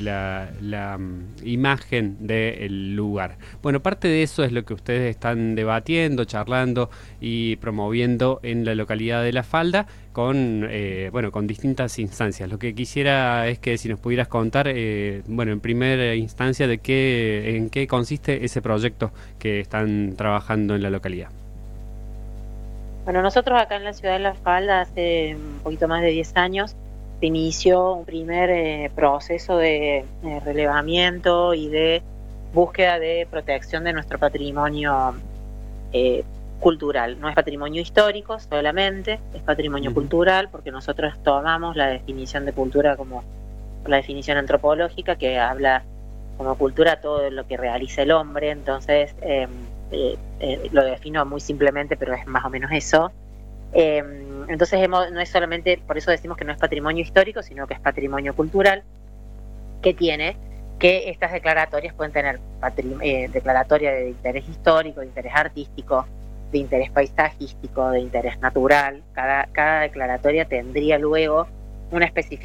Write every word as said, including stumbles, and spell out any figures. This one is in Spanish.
la, la um, imagen del lugar. Bueno, parte de eso es lo que ustedes están debatiendo, charlando y promoviendo en la localidad de La Falda con, eh, bueno, con distintas instancias. Lo que quisiera es que si nos pudieras contar, eh, bueno, en primera instancia, de qué, en qué consiste ese proyecto que están trabajando en la localidad. Bueno, nosotros acá en la ciudad de La Falda, hace un poquito más de diez años, se inició un primer eh, proceso de eh, relevamiento y de búsqueda de protección de nuestro patrimonio eh, cultural. No es patrimonio histórico solamente, es patrimonio uh-huh. cultural, porque nosotros tomamos la definición de cultura como la definición antropológica, que habla como cultura todo lo que realiza el hombre. Entonces, eh, eh, eh, lo defino muy simplemente, pero es más o menos eso. Eh, entonces, hemos, no es solamente, por eso decimos que no es patrimonio histórico, sino que es patrimonio cultural, que tiene que estas declaratorias pueden tener patri- eh, declaratoria de interés histórico, de interés artístico, de interés paisajístico, de interés natural. Cada, cada declaratoria tendría luego una especificidad